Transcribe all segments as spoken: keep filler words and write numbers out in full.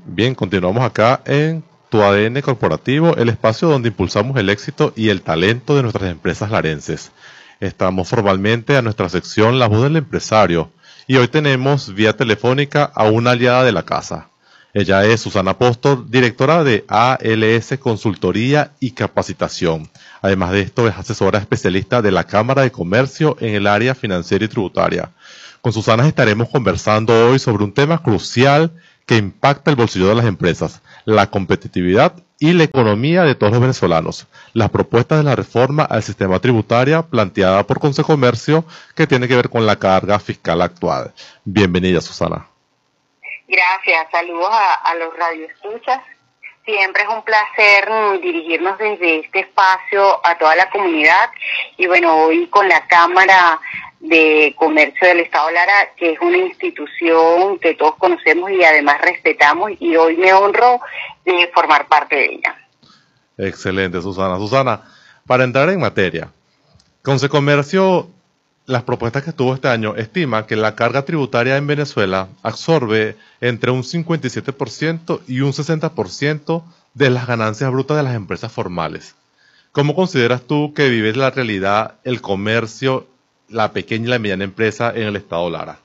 Bien, continuamos acá en Tu A D N Corporativo, el espacio donde impulsamos el éxito y el talento de nuestras empresas larenses. Estamos formalmente a nuestra sección La Voz del Empresario y hoy tenemos vía telefónica a una aliada de la casa. Ella es Susana Apóstol, directora de A L S Consultoría y Capacitación. Además de esto, es asesora especialista de la Cámara de Comercio en el área financiera y tributaria. Con Susana estaremos conversando hoy sobre un tema crucial que impacta el bolsillo de las empresas, la competitividad y la economía de todos los venezolanos, las propuestas de la reforma al sistema tributario planteada por Consecomercio que tiene que ver con la carga fiscal actual. Bienvenida, Susana. Gracias, saludos a, a los radioescuchas. Siempre es un placer mm, dirigirnos desde este espacio a toda la comunidad y bueno, hoy con la Cámara de Comercio del Estado Lara, que es una institución que todos conocemos y además respetamos, y hoy me honro de formar parte de ella. Excelente, Susana. Susana, para entrar en materia, Consecomercio, las propuestas que tuvo este año, estima que la carga tributaria en Venezuela absorbe entre un cincuenta y siete por ciento y un sesenta por ciento de las ganancias brutas de las empresas formales. ¿Cómo consideras tú que vive la realidad, el comercio, la pequeña y la mediana empresa en el estado Lara?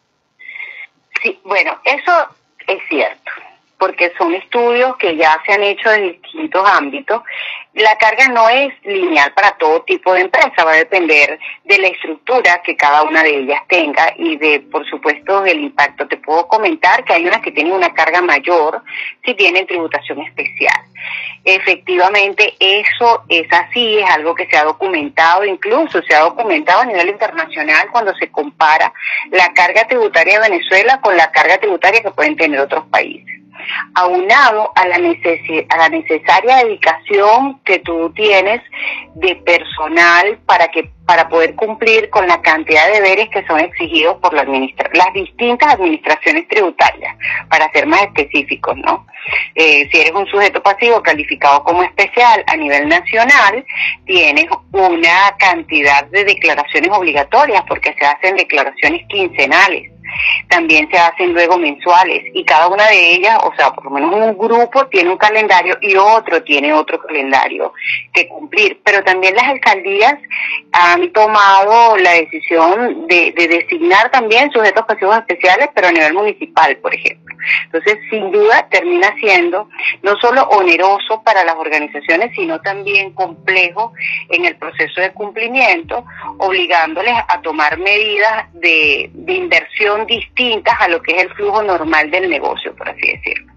Sí, bueno, eso es cierto, porque son estudios que ya se han hecho en distintos ámbitos. La carga no es lineal para todo tipo de empresa, va a depender de la estructura que cada una de ellas tenga y de, por supuesto, del impacto. Te puedo comentar que hay unas que tienen una carga mayor si tienen tributación especial. Efectivamente, eso es así, es algo que se ha documentado, incluso se ha documentado a nivel internacional cuando se compara la carga tributaria de Venezuela con la carga tributaria que pueden tener otros países. Aunado a la, necesi- a la necesaria dedicación que tú tienes de personal para que para poder cumplir con la cantidad de deberes que son exigidos por la administra- las distintas administraciones tributarias, para ser más específicos, ¿no? Eh, si eres un sujeto pasivo calificado como especial a nivel nacional, tienes una cantidad de declaraciones obligatorias porque se hacen declaraciones quincenales. También se hacen luego mensuales y cada una de ellas, o sea, por lo menos un grupo tiene un calendario y otro tiene otro calendario que cumplir. Pero también las alcaldías han tomado la decisión de, de designar también sujetos pasivos especiales, pero a nivel municipal, por ejemplo. Entonces, sin duda, termina siendo no solo oneroso para las organizaciones, sino también complejo en el proceso de cumplimiento, obligándoles a tomar medidas de, de inversión distintas a lo que es el flujo normal del negocio, por así decirlo.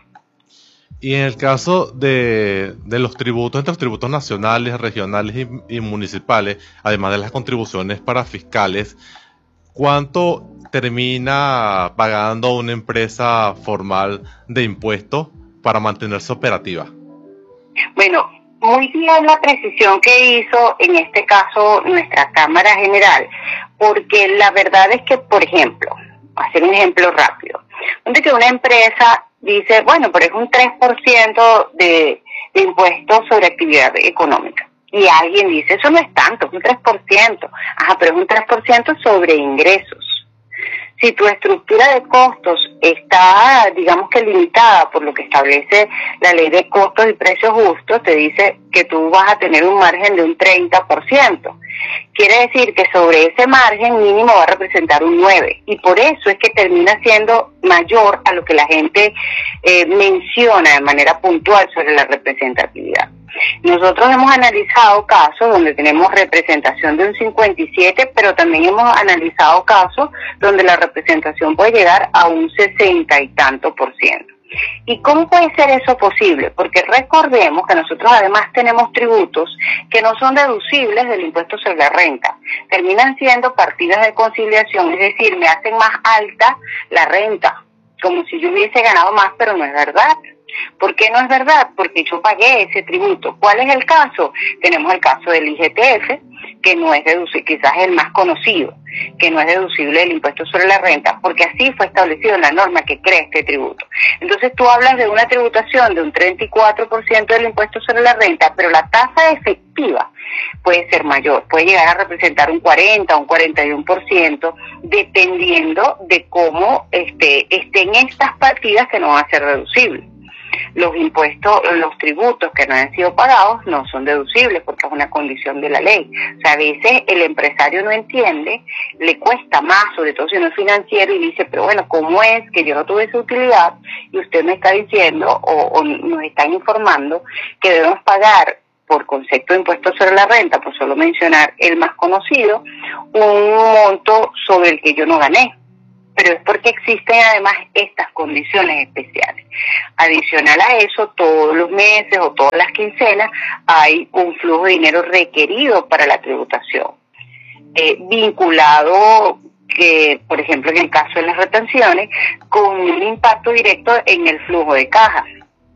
Y en el caso de, de los tributos, entre los tributos nacionales, regionales y, y municipales, además de las contribuciones para fiscales, ¿cuánto termina pagando una empresa formal de impuestos para mantenerse operativa? Bueno, muy bien la precisión que hizo en este caso nuestra Cámara General, porque la verdad es que, por ejemplo, hacer un ejemplo rápido, donde que una empresa dice, bueno, pero es un tres por ciento de, de impuestos sobre actividad económica. Y alguien dice, eso no es tanto, es un tres por ciento. Ajá, pero es un tres por ciento sobre ingresos. Si tu estructura de costos está, digamos que limitada por lo que establece la ley de costos y precios justos, te dice que tú vas a tener un margen de un treinta por ciento. Quiere decir que sobre ese margen mínimo va a representar un nueve por ciento. Y por eso es que termina siendo mayor a lo que la gente eh, menciona de manera puntual sobre la representatividad. Nosotros hemos analizado casos donde tenemos representación de un cincuenta y siete, pero también hemos analizado casos donde la representación puede llegar a un sesenta y tanto por ciento. ¿Y cómo puede ser eso posible? Porque recordemos que nosotros además tenemos tributos que no son deducibles del impuesto sobre la renta. Terminan siendo partidas de conciliación, es decir, me hacen más alta la renta, como si yo hubiese ganado más, pero no es verdad. ¿Por qué no es verdad? Porque yo pagué ese tributo. ¿Cuál es el caso? Tenemos el caso del I G T F, que no es deducible, quizás el más conocido, que no es deducible del impuesto sobre la renta, porque así fue establecido en la norma que crea este tributo. Entonces tú hablas de una tributación de un treinta y cuatro por ciento del impuesto sobre la renta, pero la tasa efectiva puede ser mayor, puede llegar a representar un cuarenta, un cuarenta y uno por ciento, dependiendo de cómo este, estén estas partidas que no van a ser deducibles. Los impuestos, los tributos que no han sido pagados no son deducibles porque es una condición de la ley. O sea, a veces el empresario no entiende, le cuesta más, sobre todo si no es financiero, y dice, pero bueno, ¿cómo es que yo no tuve esa utilidad? Y usted me está diciendo, o, o nos están informando, que debemos pagar por concepto de impuesto sobre la renta, por solo mencionar el más conocido, un monto sobre el que yo no gané. Pero es porque existen además estas condiciones especiales. Adicional a eso, todos los meses o todas las quincenas hay un flujo de dinero requerido para la tributación, eh, vinculado, que, por ejemplo, en el caso de las retenciones, con un impacto directo en el flujo de caja.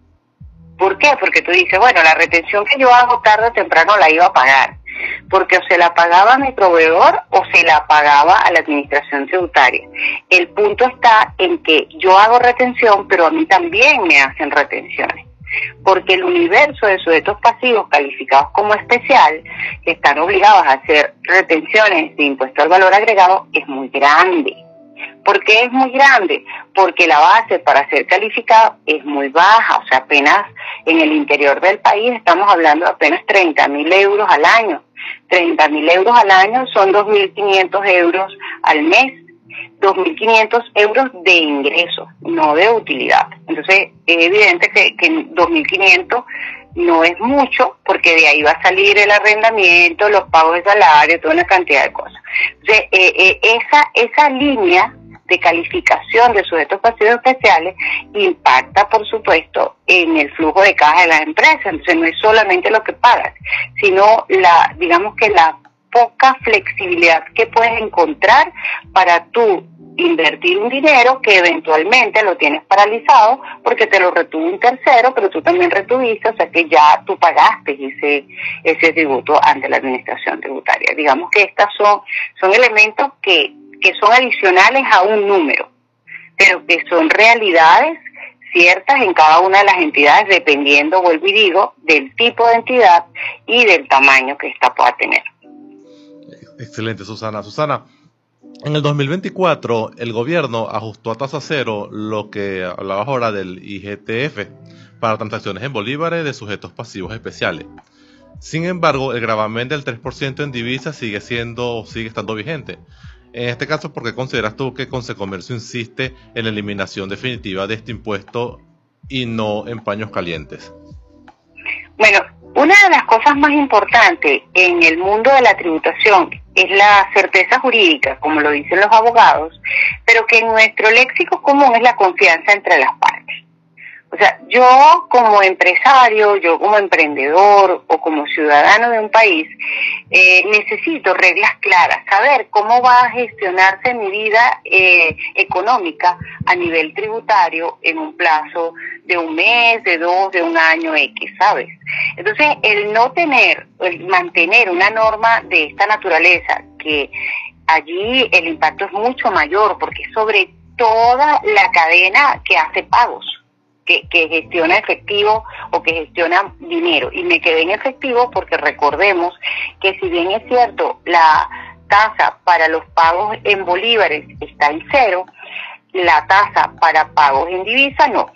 ¿Por qué? Porque tú dices, bueno, la retención que yo hago tarde o temprano la iba a pagar, porque o se la pagaba a mi proveedor o se la pagaba a la administración tributaria. El punto está en que yo hago retención, pero a mí también me hacen retenciones, porque el universo de sujetos pasivos calificados como especial, que están obligados a hacer retenciones de impuesto al valor agregado, es muy grande. ¿Por qué es muy grande? Porque la base para ser calificado es muy baja, o sea, apenas en el interior del país estamos hablando de apenas treinta mil euros al año. treinta mil euros al año son dos mil quinientos euros al mes, dos mil quinientos euros de ingreso, no de utilidad. Entonces, es evidente que, que dos mil quinientos no es mucho, porque de ahí va a salir el arrendamiento, los pagos de salario, toda una cantidad de cosas. Entonces, eh, eh, esa, esa línea de calificación de sujetos pasivos especiales impacta, por supuesto, en el flujo de caja de las empresas. Entonces, no es solamente lo que pagas, sino la, digamos que la poca flexibilidad que puedes encontrar para tú invertir un dinero que eventualmente lo tienes paralizado porque te lo retuvo un tercero, pero tú también retuviste, o sea que ya tú pagaste ese ese tributo ante la administración tributaria. Digamos que estas son son elementos que que son adicionales a un número, pero que son realidades ciertas en cada una de las entidades, dependiendo, vuelvo y digo, del tipo de entidad y del tamaño que ésta pueda tener. Excelente, Susana. Susana, en el dos mil veinticuatro el gobierno ajustó a tasa cero lo que hablabas ahora del I G T F para transacciones en bolívares de sujetos pasivos especiales. Sin embargo, el gravamen del tres por ciento en divisas sigue siendo, sigue estando vigente. En este caso, ¿por qué consideras tú que Consecomercio insiste en la eliminación definitiva de este impuesto y no en paños calientes? Bueno, una de las cosas más importantes en el mundo de la tributación es la certeza jurídica, como lo dicen los abogados, pero que en nuestro léxico común es la confianza entre las partes. O sea, yo como empresario, yo como emprendedor o como ciudadano de un país, eh, necesito reglas claras, saber cómo va a gestionarse mi vida eh, económica a nivel tributario en un plazo de un mes, de dos, de un año X, ¿sabes? Entonces, el no tener, el mantener una norma de esta naturaleza, que allí el impacto es mucho mayor, porque es sobre toda la cadena que hace pagos, Que, que gestiona efectivo o que gestiona dinero. Y me quedé en efectivo porque recordemos que si bien es cierto, la tasa para los pagos en bolívares está en cero, la tasa para pagos en divisa no.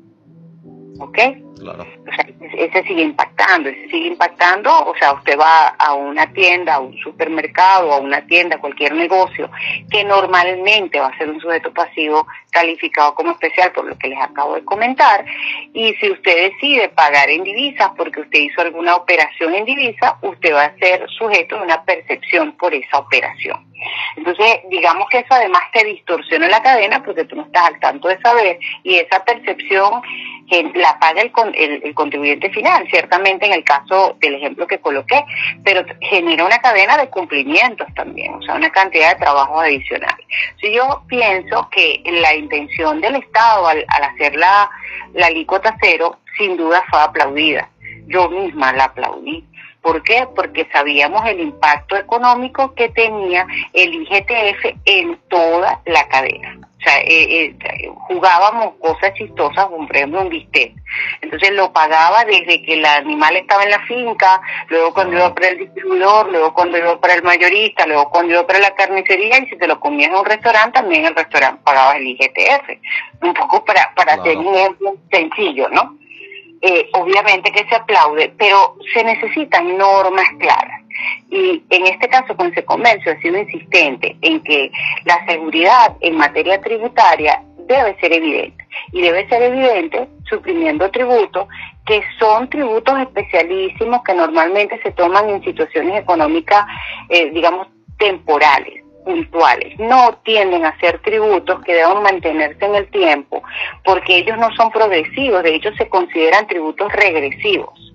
¿Ok? Claro. O sea, ese sigue impactando, ese sigue impactando, o sea, usted va a una tienda, a un supermercado, a una tienda, a cualquier negocio, que normalmente va a ser un sujeto pasivo calificado como especial, por lo que les acabo de comentar, y si usted decide pagar en divisas porque usted hizo alguna operación en divisa, usted va a ser sujeto de una percepción por esa operación. Entonces, digamos que eso además te distorsiona la cadena porque tú no estás al tanto de saber, y esa percepción que la paga el contribuyente el, el contribuyente final, ciertamente en el caso del ejemplo que coloqué, pero genera una cadena de cumplimientos también, o sea, una cantidad de trabajos adicionales. Si yo pienso que la intención del Estado al, al hacer la, la alícuota cero, sin duda fue aplaudida. Yo misma la aplaudí. ¿Por qué? Porque sabíamos el impacto económico que tenía el I G T F en toda la cadena. O sea, eh, eh, jugábamos cosas chistosas, por ejemplo, un bistec. Entonces lo pagaba desde que el animal estaba en la finca, luego cuando iba para el distribuidor, luego cuando iba para el mayorista, luego cuando iba para la carnicería, y si te lo comías en un restaurante, también el restaurante pagaba el I G T F. Un poco para, para claro. hacer un ejemplo sencillo, ¿no? Eh, obviamente que se aplaude, pero se necesitan normas claras. Y en este caso, con ese comercio ha sido insistente en que la seguridad en materia tributaria debe ser evidente. Y debe ser evidente suprimiendo tributos, que son tributos especialísimos que normalmente se toman en situaciones económicas, eh, digamos, temporales, puntuales. No tienden a ser tributos que deben mantenerse en el tiempo, porque ellos no son progresivos, de hecho se consideran tributos regresivos.